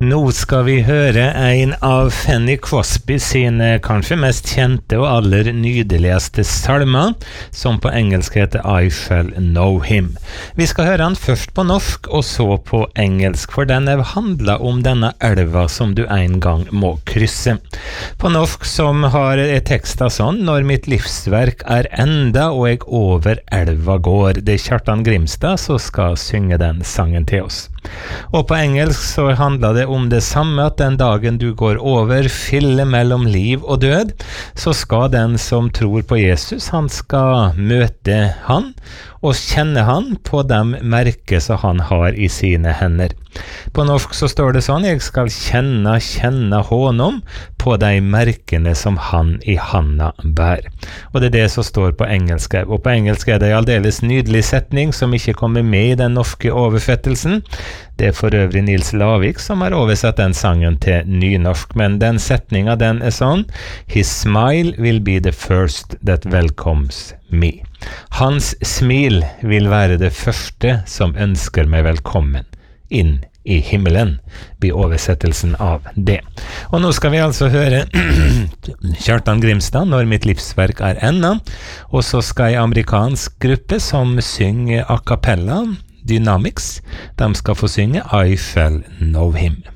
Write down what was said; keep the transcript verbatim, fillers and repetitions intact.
Nå skal vi høre en av Fanny Crosby sine kanskje mest kjente og aller nydeligste salmer, som på engelsk heter I Shall Know Him. Vi skal høre den først på norsk og så på engelsk, for den handler om denne elva som du en gang må krysse. På norsk som har teksta sånn: Når mitt livsverk er enda og jeg over elva går. Det er Kjartan Grimstad som skal synge den sangen til oss. Og på engelsk så handler det om det samme, at den dagen du går over fille mellom liv og død, så skal den som tror på Jesus, han skal møte han og kjenne han på de merker som han har i sine hender. På norsk så står det sånn: jeg skal kjenne, kjenne honom på de merkene som han i handa bær. Og det er det som står på engelsk. Og på engelsk er det en aldeles nydelig setning som ikke kommer med i den norske oversettelsen. Det er for øvrig Nils Lavik som har oversatt den sangen til nynorsk, men den setningen den er sånn: His smile will be the first that welcomes me. Hans smil vil være det første som ønsker meg velkommen inn i himmelen, blir oversettelsen av det. Og nå skal vi altså høre Kjartan Grimstad, Når mitt livsverk er enda, og så skal en amerikansk gruppe som synger a cappella, Dynamics, de skal få synge I Shall Know Him.